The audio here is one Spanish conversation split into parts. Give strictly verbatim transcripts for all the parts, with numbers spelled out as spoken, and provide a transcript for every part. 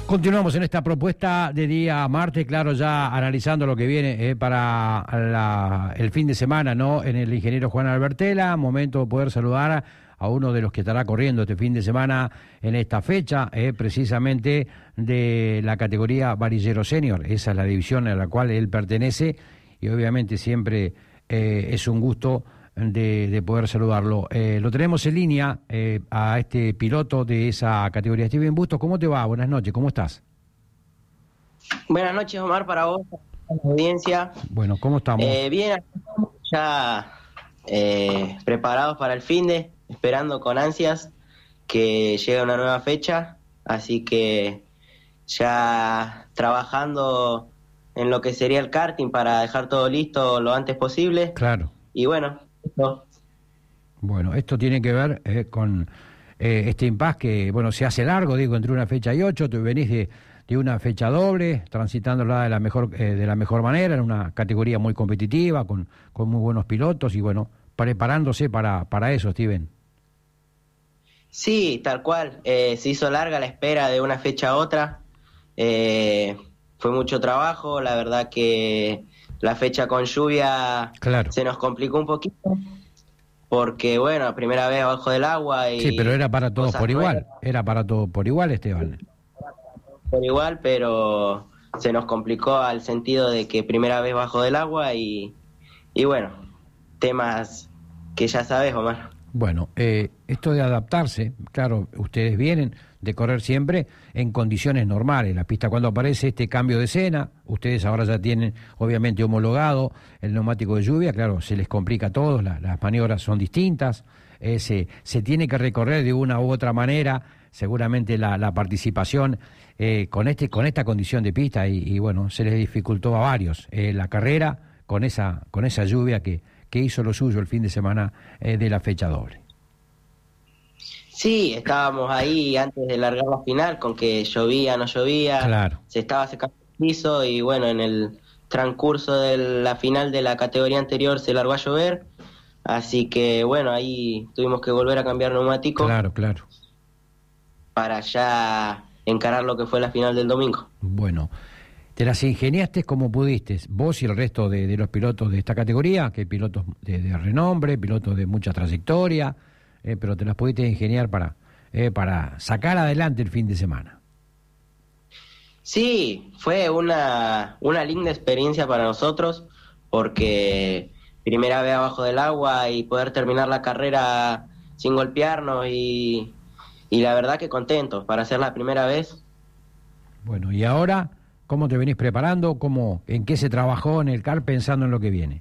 Continuamos en esta propuesta de día martes, claro, ya analizando lo que viene eh, para la, el fin de semana, ¿no? En el ingeniero Juan Albertela, momento de poder saludar a uno de los que estará corriendo este fin de semana en esta fecha, eh, precisamente de la categoría varillero senior. Esa es la división a la cual él pertenece y obviamente siempre eh, es un gusto de, de poder saludarlo. Eh, lo tenemos en línea eh, a este piloto de esa categoría. Steven Bustos, ¿cómo te va? Buenas noches, ¿cómo estás? Buenas noches, Omar, para vos, para la audiencia. Bueno, ¿cómo estamos? Eh, bien, ya eh, preparados para el finde, esperando con ansias que llegue una nueva fecha, así que ya trabajando en lo que sería el karting para dejar todo listo lo antes posible. Claro. Y bueno, esto. Bueno, esto tiene que ver eh, con eh, este impasse que, bueno, se hace largo, digo, entre una fecha y ocho. Tú venís de, de una fecha doble, transitándola de la mejor eh, de la mejor manera, en una categoría muy competitiva, con, con muy buenos pilotos y, bueno, preparándose para, para eso, Steven. Sí, tal cual. Eh, se hizo larga la espera de una fecha a otra. Eh, fue mucho trabajo. La verdad que la fecha con lluvia claro. se nos complicó un poquito. Porque, bueno, primera vez abajo del agua. Y sí, pero era para todos por igual. Nuevas. Era para todos por igual, Esteban. Por igual, pero se nos complicó al sentido de que primera vez bajo del agua y, y bueno, temas que ya sabes, Omar. Bueno, eh, esto de adaptarse, claro, ustedes vienen de correr siempre en condiciones normales. La pista, cuando aparece este cambio de escena, ustedes ahora ya tienen obviamente homologado el neumático de lluvia, claro, se les complica a todos, la, las maniobras son distintas, eh, se, se tiene que recorrer de una u otra manera, seguramente la, la participación eh, con este con esta condición de pista y, y bueno, se les dificultó a varios eh, la carrera con esa con esa lluvia que que hizo lo suyo el fin de semana eh, de la fecha doble. Sí, estábamos ahí antes de largar la final con que llovía, no llovía, claro. Se estaba secando el piso y bueno, en el transcurso de la final de la categoría anterior se largó a llover, así que bueno, ahí tuvimos que volver a cambiar neumático. Claro, claro. Para ya encarar lo que fue la final del domingo. Bueno, te las ingeniaste como pudiste, vos y el resto de, de los pilotos de esta categoría, que hay pilotos de, de renombre, pilotos de mucha trayectoria, eh, pero te las pudiste ingeniar para, eh, para sacar adelante el fin de semana. Sí, fue una, una linda experiencia para nosotros, porque primera vez abajo del agua y poder terminar la carrera sin golpearnos y, y la verdad que contentos para hacer la primera vez. Bueno, y ahora, ¿cómo te venís preparando? ¿Cómo, en qué se trabajó en el C A R pensando en lo que viene?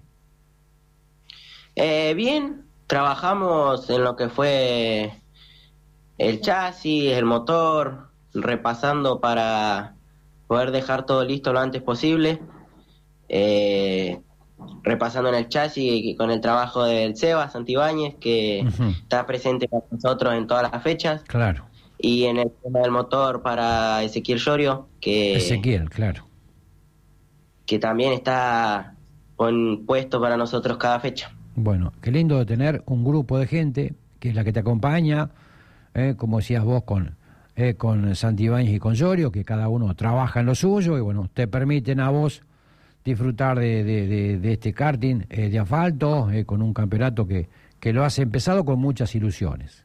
Eh, bien, trabajamos en lo que fue el chasis, el motor, repasando para poder dejar todo listo lo antes posible. Eh, repasando en el chasis con el trabajo del Seba Santibáñez, que uh-huh. está presente con nosotros en todas las fechas. Claro. Y en el tema del motor para Ezequiel Llorio, que... Ezequiel, claro. que también está con, puesto para nosotros cada fecha. Bueno, qué lindo de tener un grupo de gente que es la que te acompaña, eh, como decías vos, con, eh, con Santibáñez y con Llorio, que cada uno trabaja en lo suyo y bueno, te permiten a vos disfrutar de, de, de, de este karting eh, de asfalto, eh, con un campeonato que, que lo has empezado con muchas ilusiones.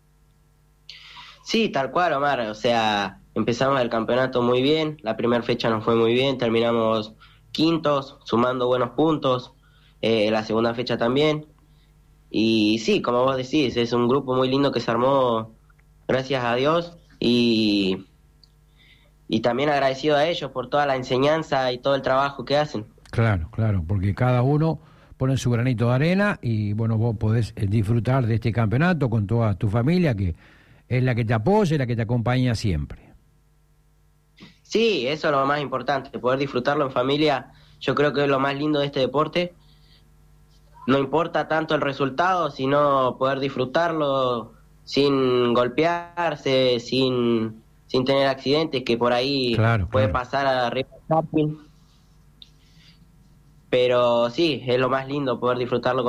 Sí, tal cual, Omar, o sea, empezamos el campeonato muy bien, la primera fecha nos fue muy bien, terminamos quintos, sumando buenos puntos, eh, la segunda fecha también, y sí, como vos decís, es un grupo muy lindo que se armó, gracias a Dios, y, y también agradecido a ellos por toda la enseñanza y todo el trabajo que hacen. Claro, claro, porque cada uno pone su granito de arena y bueno, vos podés disfrutar de este campeonato con toda tu familia que es la que te apoya y la que te acompaña siempre. Sí, eso es lo más importante, poder disfrutarlo en familia. Yo creo que es lo más lindo de este deporte. No importa tanto el resultado, sino poder disfrutarlo sin golpearse, sin, sin tener accidentes, que por ahí claro, puede claro. pasar arriba del camping. Pero sí, es lo más lindo poder disfrutarlo con